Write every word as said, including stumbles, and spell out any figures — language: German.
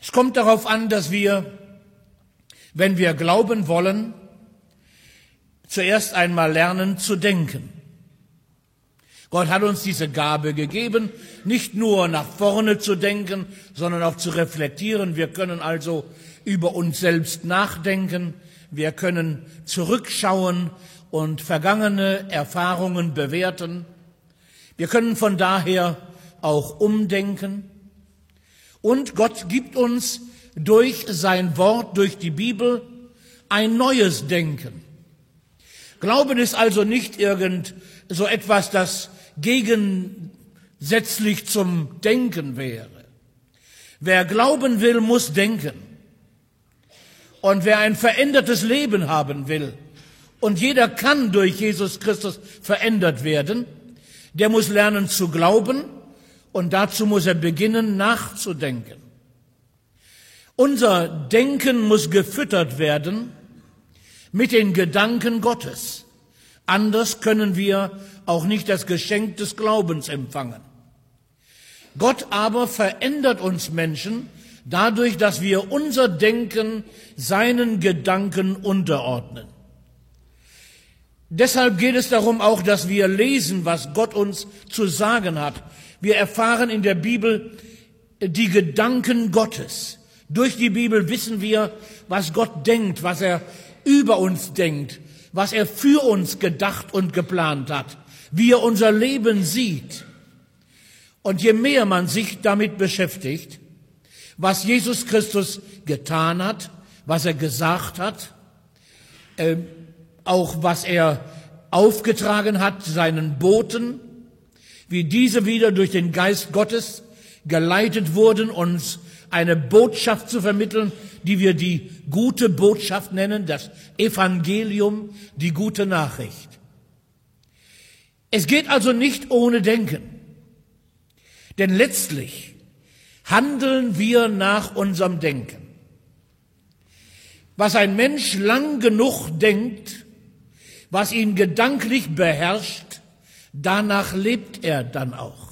Es kommt darauf an, dass wir, wenn wir glauben wollen, zuerst einmal lernen zu denken. Gott hat uns diese Gabe gegeben, nicht nur nach vorne zu denken, sondern auch zu reflektieren. Wir können also über uns selbst nachdenken, wir können zurückschauen und vergangene Erfahrungen bewerten. Wir können von daher auch umdenken. Und Gott gibt uns durch sein Wort, durch die Bibel, ein neues Denken. Glauben ist also nicht irgend so etwas, das gegensätzlich zum Denken wäre. Wer glauben will, muss denken. Und wer ein verändertes Leben haben will, und jeder kann durch Jesus Christus verändert werden, der muss lernen zu glauben, und dazu muss er beginnen nachzudenken. Unser Denken muss gefüttert werden mit den Gedanken Gottes. Anders können wir auch nicht das Geschenk des Glaubens empfangen. Gott aber verändert uns Menschen dadurch, dass wir unser Denken seinen Gedanken unterordnen. Deshalb geht es darum auch, dass wir lesen, was Gott uns zu sagen hat. Wir erfahren in der Bibel die Gedanken Gottes. Durch die Bibel wissen wir, was Gott denkt, was er über uns denkt, was er für uns gedacht und geplant hat, wie er unser Leben sieht. Und je mehr man sich damit beschäftigt, was Jesus Christus getan hat, was er gesagt hat, äh, auch was er aufgetragen hat, seinen Boten, wie diese wieder durch den Geist Gottes geleitet wurden, uns eine Botschaft zu vermitteln, die wir die gute Botschaft nennen, das Evangelium, die gute Nachricht. Es geht also nicht ohne Denken, denn letztlich handeln wir nach unserem Denken. Was ein Mensch lang genug denkt, was ihn gedanklich beherrscht, danach lebt er dann auch.